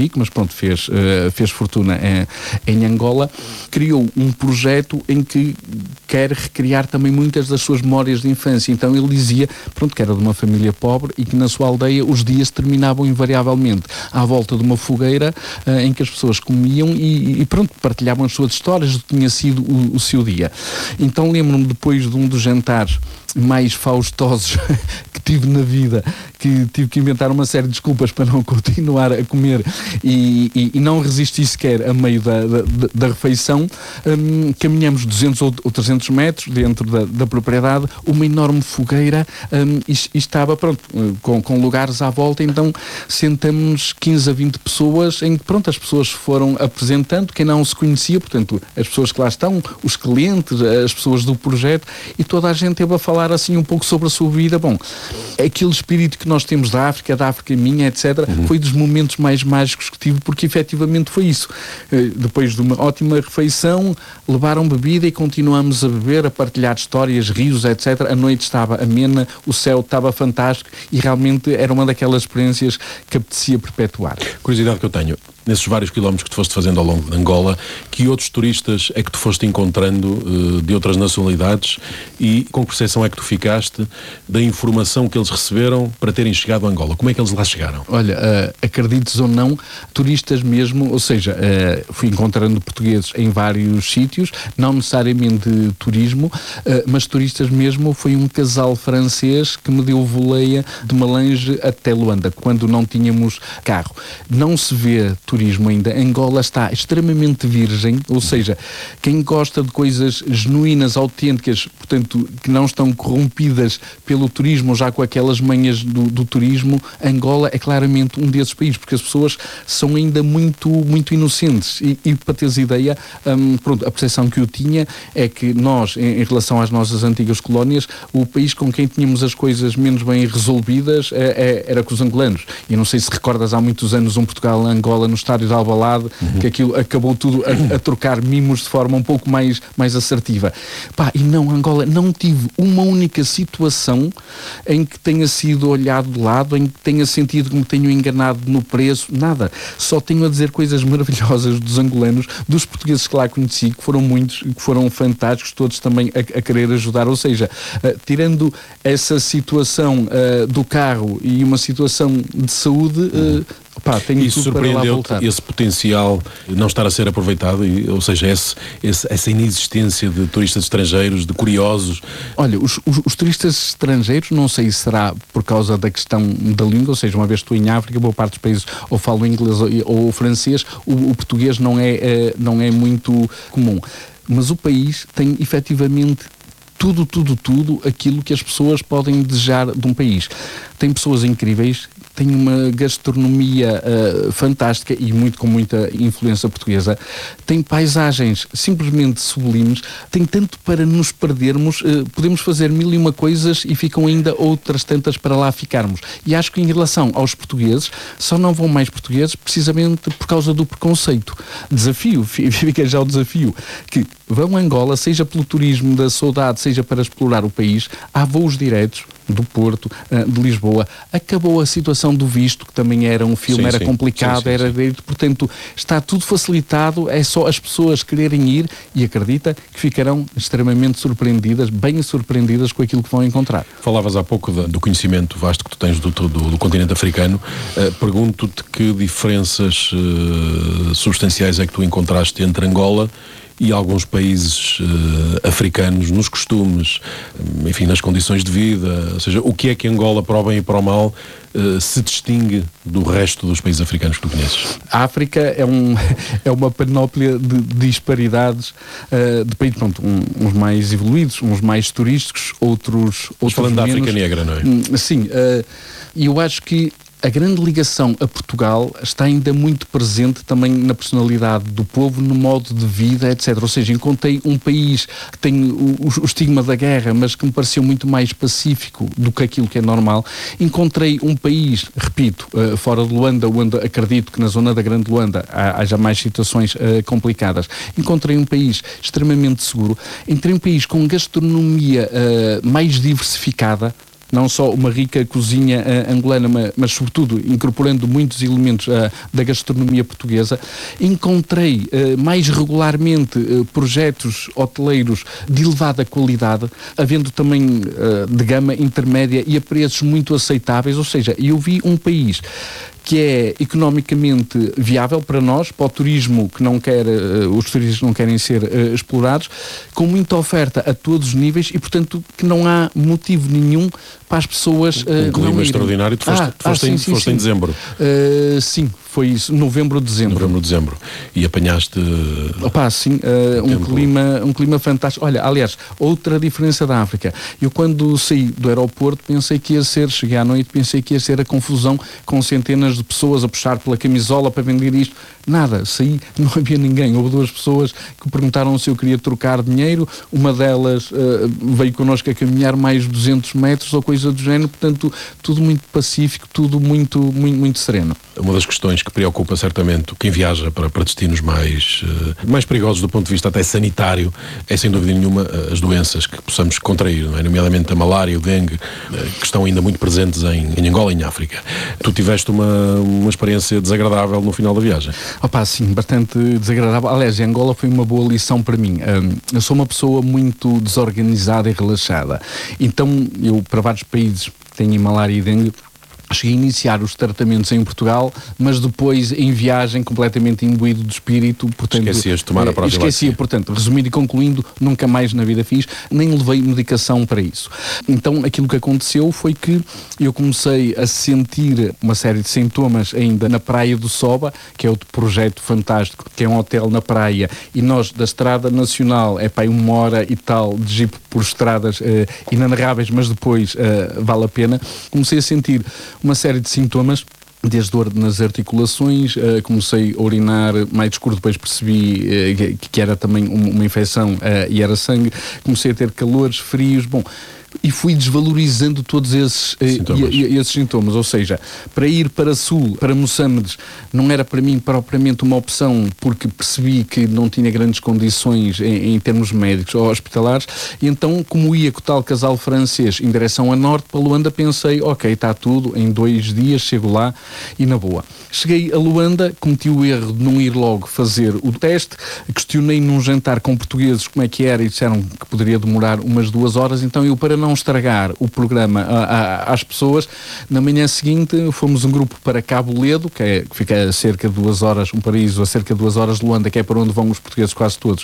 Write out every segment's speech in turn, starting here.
Moçambique, mas pronto, fez fortuna em Angola. Criou um projeto em que quer recriar também muitas das suas memórias de infância. Então ele dizia, pronto, que era de uma família pobre e que na sua aldeia os dias terminavam invariavelmente à volta de uma fogueira em que as pessoas comiam e pronto, partilhavam as suas histórias do que tinha sido o seu dia. Então lembro-me, depois de um dos jantares mais faustosos que tive na vida, que tive que inventar uma série de desculpas para não continuar a comer e não resisti sequer a meio da refeição. Caminhamos 200 ou 300 metros dentro da propriedade, uma enorme fogueira, e estava, pronto, com lugares à volta. Então sentamos-nos 15 a 20 pessoas, em que, pronto, as pessoas foram apresentando, quem não se conhecia, portanto, as pessoas que lá estão, os clientes, as pessoas do projeto, e toda a gente teve a falar assim um pouco sobre a sua vida. Bom, aquele espírito que nós temos da África minha, etc., foi dos momentos mais mágicos que tive, porque efetivamente foi isso. Depois de uma ótima refeição, levaram bebida e continuamos a beber, a partilhar histórias, rios, etc. A noite estava amena, o céu estava fantástico e realmente era uma daquelas experiências que apetecia perpetuar. Curiosidade que eu tenho, nesses vários quilómetros que tu foste fazendo ao longo de Angola, que outros turistas é que tu foste encontrando de outras nacionalidades e com que percepção é que tu ficaste da informação que eles receberam para terem chegado a Angola? Como é que eles lá chegaram? Olha, acredites ou não, turistas mesmo, ou seja, fui encontrando portugueses em vários sítios, não necessariamente turismo, mas turistas mesmo. Foi um casal francês que me deu voleia de Malange até Luanda, quando não tínhamos carro. Não se vê turismo ainda. Angola está extremamente virgem, ou seja, quem gosta de coisas genuínas, autênticas, portanto, que não estão corrompidas pelo turismo, já com aquelas manhas do turismo, Angola é claramente um desses países, porque as pessoas são ainda muito, muito inocentes. E para teres ideia, pronto, a percepção que eu tinha é que nós, em relação às nossas antigas colónias, o país com quem tínhamos as coisas menos bem resolvidas era com os angolanos. E não sei se recordas, há muitos anos, um Portugal-Angola no estádio de Alvalade, que aquilo acabou tudo a trocar mimos de forma um pouco mais assertiva. E não, Angola, não tive uma única situação em que tenha sido olhado de lado, em que tenha sentido que me tenho enganado no preço, nada. Só tenho a dizer coisas maravilhosas dos angolanos, dos portugueses que lá conheci, que foram muitos, que foram fantásticos, todos também a querer ajudar. Ou seja, tirando essa situação do carro e uma situação de saúde, tenho isso tudo para lá voltar. Esse potencial não estar a ser aproveitado, ou seja, essa inexistência de turistas estrangeiros, de curiosos? Olha, os turistas estrangeiros, não sei se será por causa da questão da língua, ou seja, uma vez estou em África, boa parte dos países ou falo inglês ou francês, o português não é muito comum. Mas o país tem efetivamente tudo aquilo que as pessoas podem desejar de um país. Tem pessoas incríveis, tem uma gastronomia fantástica e com muita influência portuguesa, tem paisagens simplesmente sublimes, tem tanto para nos perdermos, podemos fazer 1001 coisas e ficam ainda outras tantas para lá ficarmos. E acho que em relação aos portugueses, só não vão mais portugueses precisamente por causa do preconceito. Desafio, fica já o desafio, que vão a Angola, seja pelo turismo da saudade, seja para explorar o país, há voos diretos do Porto, de Lisboa. Acabou a situação do visto, que também era um filme, era complicado, era direito, portanto está tudo facilitado, é só as pessoas quererem ir e acredita que ficarão extremamente surpreendidas, bem surpreendidas com aquilo que vão encontrar. Falavas há pouco do conhecimento vasto que tu tens do continente africano. Pergunto-te que diferenças substanciais é que tu encontraste entre Angola e alguns países africanos, nos costumes, enfim, nas condições de vida, ou seja, o que é que Angola, para o bem e para o mal, se distingue do resto dos países africanos que tu conheces? A África é uma panóplia de disparidades de países, pronto, uns mais evoluídos, uns mais turísticos, outros falando da menos. África Negra, não é? Sim, e eu acho que a grande ligação a Portugal está ainda muito presente também na personalidade do povo, no modo de vida, etc. Ou seja, encontrei um país que tem o estigma da guerra, mas que me pareceu muito mais pacífico do que aquilo que é normal. Encontrei um país, repito, fora de Luanda, onde acredito que na zona da Grande Luanda haja mais situações complicadas. Encontrei um país extremamente seguro. Entrei um país com gastronomia mais diversificada. não só uma rica cozinha angolana, mas sobretudo incorporando muitos elementos da gastronomia portuguesa. Encontrei mais regularmente projetos hoteleiros de elevada qualidade, havendo também de gama intermédia e a preços muito aceitáveis, ou seja, eu vi um país que é economicamente viável para nós, para o turismo que não quer, os turistas não querem ser explorados, com muita oferta a todos os níveis e, portanto, que não há motivo nenhum para as pessoas um clima extraordinário. Tu foste em dezembro. Sim, foi isso, novembro, dezembro. E apanhaste... Sim, um clima fantástico. Olha, aliás, outra diferença da África. Eu quando saí do aeroporto cheguei à noite, pensei que ia ser a confusão com centenas de pessoas a puxar pela camisola para vender isto. Nada, saí, não havia ninguém. Houve 2 pessoas que perguntaram se eu queria trocar dinheiro. Uma delas veio connosco a caminhar mais 200 metros ou coisa do género. Portanto, tudo muito pacífico, tudo muito sereno. Uma das questões que preocupa certamente quem viaja para destinos mais perigosos do ponto de vista até sanitário é, sem dúvida nenhuma, as doenças que possamos contrair, não é? Nomeadamente a malária, o dengue, que estão ainda muito presentes em Angola e em África. Tu tiveste uma experiência desagradável no final da viagem. Sim, bastante desagradável. Aliás, em Angola foi uma boa lição para mim. Eu sou uma pessoa muito desorganizada e relaxada. Então, eu, para vários países que têm malária e dengue, cheguei a iniciar os tratamentos em Portugal, mas depois em viagem completamente imbuído de espírito, portanto... Esquecias de tomar a profilaxia. Esquecia, portanto, resumindo e concluindo, nunca mais na vida fiz, nem levei medicação para isso. Então, aquilo que aconteceu foi que eu comecei a sentir uma série de sintomas ainda na Praia do Soba, que é outro projeto fantástico, que é um hotel na praia, e nós, da Estrada Nacional, é para 1 hora e tal de jeep por estradas inanarráveis, mas depois vale a pena. Comecei a sentir uma série de sintomas, desde dor nas articulações, comecei a urinar mais escuro, depois percebi que era também uma infecção e era sangue, comecei a ter calores, frios, e fui desvalorizando todos esses sintomas, ou seja, para ir para Sul, para Moçambique, não era para mim propriamente uma opção, porque percebi que não tinha grandes condições em termos médicos ou hospitalares, e então, como ia com o tal casal francês em direção a norte, para Luanda, pensei, ok, está tudo, em 2 dias chego lá e na boa. Cheguei a Luanda, cometi o erro de não ir logo fazer o teste, questionei num jantar com portugueses como é que era e disseram que poderia demorar umas 2 horas, então eu, para não estragar o programa às pessoas, na manhã seguinte fomos um grupo para Cabo Ledo, que fica a cerca de 2 horas, um paraíso a cerca de 2 horas de Luanda, que é para onde vão os portugueses quase todos,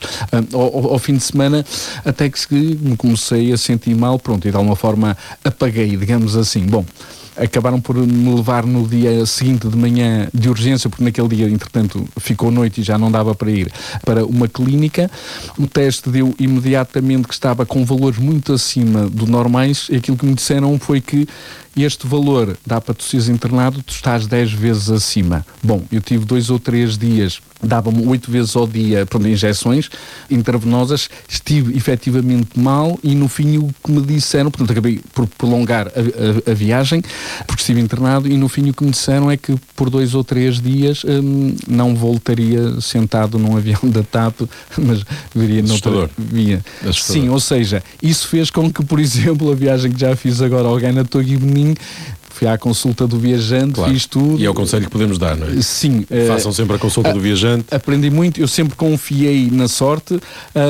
ao fim de semana, até que me comecei a sentir mal, pronto, e de alguma forma apaguei, digamos assim. Acabaram por me levar no dia seguinte de manhã de urgência, porque naquele dia, entretanto, ficou noite e já não dava para ir para uma clínica. O teste deu imediatamente que estava com valores muito acima do normais, e aquilo que me disseram foi que este valor dá para tu seres internado, tu estás 10 vezes acima. Eu tive 2 ou 3 dias, dava-me 8 vezes ao dia, injeções intravenosas, estive efetivamente mal e no fim o que me disseram, portanto acabei por prolongar a viagem, porque estive internado, e no fim o que me disseram é que por 2 ou 3 dias não voltaria sentado num avião da TAP, mas viria noutra via. Sim, ou seja, isso fez com que, por exemplo, a viagem que já fiz agora ao Ghana, Togo e Benin, fui à consulta do viajante, claro, fiz tudo. E é o conselho que podemos dar, não é? Sim. Façam sempre a consulta do viajante. Aprendi muito, eu sempre confiei na sorte,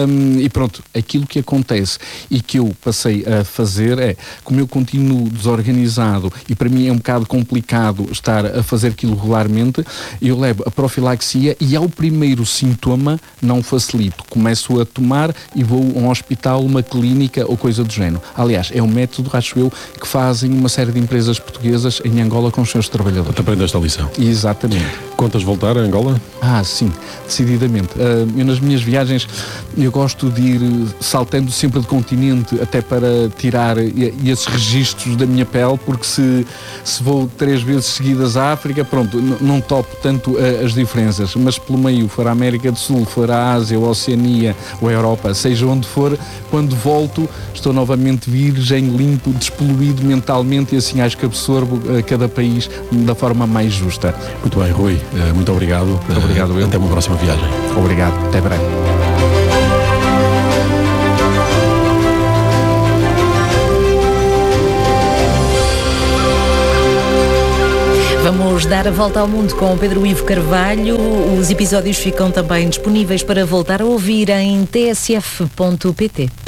e pronto, aquilo que acontece e que eu passei a fazer é, como eu continuo desorganizado e para mim é um bocado complicado estar a fazer aquilo regularmente, eu levo a profilaxia e ao primeiro sintoma não facilito, começo a tomar e vou a um hospital, uma clínica ou coisa do género. Aliás, é um método, acho eu, que fazem uma série de empresas portuguesas em Angola com os seus trabalhadores. Tu aprendeste a lição. Exatamente. Contas voltar a Angola? Sim, decididamente. Eu nas minhas viagens, eu gosto de ir saltando sempre de continente, até para tirar esses registros da minha pele, porque se vou 3 vezes seguidas à África, pronto, não topo tanto as diferenças, mas pelo meio, for a América do Sul, for a Ásia, ou a Oceania, ou a Europa, seja onde for, quando volto, estou novamente virgem, limpo, despoluído mentalmente, e assim acho que absorvo cada país da forma mais justa. Muito bem, Rui, muito obrigado. Muito obrigado, até uma próxima viagem. Obrigado, até breve. Vamos dar a volta ao mundo com o Pedro Ivo Carvalho. Os episódios ficam também disponíveis para voltar a ouvir em tsf.pt.